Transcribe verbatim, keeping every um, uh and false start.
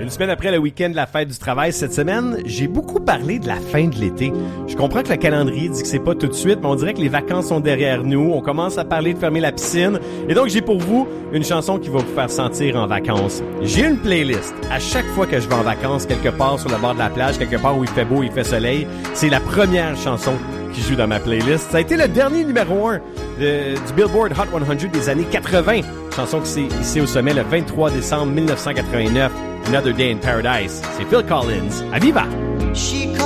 Une semaine après le week-end de la fête du travail cette semaine, j'ai beaucoup parlé de la fin de l'été. Je comprends que le calendrier dit que c'est pas tout de suite, mais on dirait que les vacances sont derrière nous. On commence à parler de fermer la piscine. Et donc, j'ai pour vous une chanson qui va vous faire sentir en vacances. J'ai une playlist. À chaque fois que je vais en vacances, quelque part sur le bord de la plage, quelque part où il fait beau, il fait soleil, c'est la première chanson qui joue dans ma playlist. Ça a été le dernier numéro un de, du Billboard Hot cent des années quatre-vingt. Chanson qui s'est hissée au sommet le vingt-trois décembre mille neuf cent quatre-vingt-neuf. Another Day in Paradise. C'est Phil Collins. À viva!